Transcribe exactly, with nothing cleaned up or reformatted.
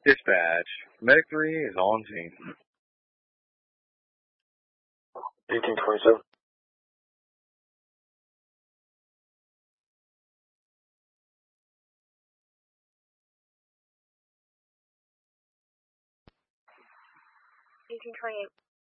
Dispatch. Medic three is on scene. eighteen twenty-seven. eighteen twenty-eight.